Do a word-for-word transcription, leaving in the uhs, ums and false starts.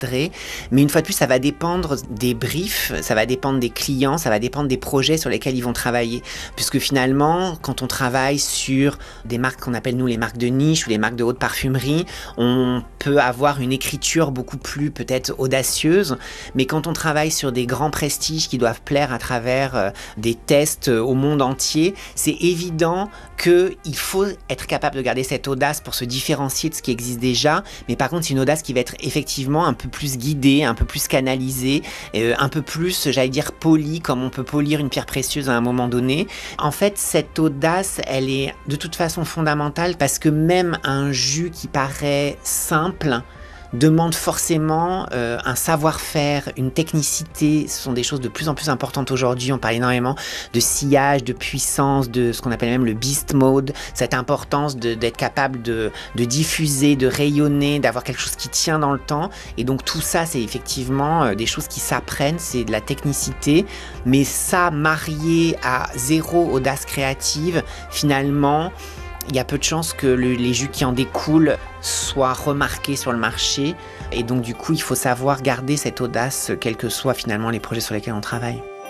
Mais une fois de plus, ça va dépendre des briefs, ça va dépendre des clients, ça va dépendre des projets sur lesquels ils vont travailler. Puisque finalement, quand on travaille sur des marques qu'on appelle nous les marques de niche ou les marques de haute parfumerie, on peut avoir une écriture beaucoup plus peut-être audacieuse. Mais quand on travaille sur des grands prestiges qui doivent plaire à travers euh, des tests euh, au monde entier, c'est évident qu'il faut être capable de garder cette audace pour se différencier de ce qui existe déjà. Mais par contre, c'est une audace qui va être effectivement un peu plus guidée, un peu plus canalisée, euh, un peu plus, j'allais dire, polie, comme on peut polir une pierre précieuse à un moment donné. En fait, cette audace, elle est de toute façon fondamentale parce que même un jus qui paraît simple demande forcément euh, un savoir-faire, une technicité. Ce sont des choses de plus en plus importantes aujourd'hui. On parle énormément de sillage, de puissance, de ce qu'on appelle même le beast mode, cette importance de, d'être capable de, de diffuser, de rayonner, d'avoir quelque chose qui tient dans le temps. Et donc tout ça, c'est effectivement euh, des choses qui s'apprennent, c'est de la technicité. Mais ça, marié à zéro audace créative, finalement, il y a peu de chances que le, les jus qui en découlent soient remarqués sur le marché. Et donc, du coup, il faut savoir garder cette audace, quels que soient finalement les projets sur lesquels on travaille.